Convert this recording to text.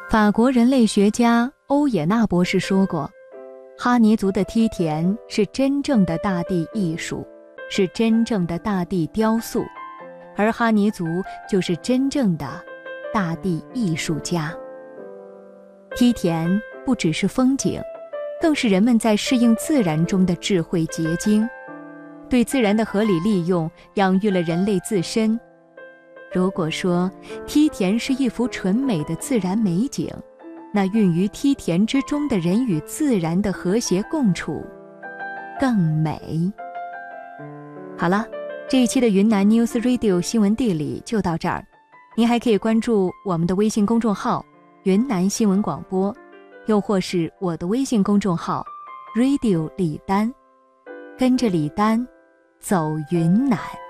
法国人类学家欧也纳博士说过，哈尼族的梯田是真正的大地艺术，是真正的大地雕塑，而哈尼族就是真正的大地艺术家。梯田不只是风景，更是人们在适应自然中的智慧结晶，对自然的合理利用养育了人类自身。如果说梯田是一幅纯美的自然美景，那孕于梯田之中的人与自然的和谐共处更美。好了，这一期的云南 News Radio 新闻地理就到这儿，您还可以关注我们的微信公众号云南新闻广播，又或是我的微信公众号 Radio 李丹，跟着李丹走云南。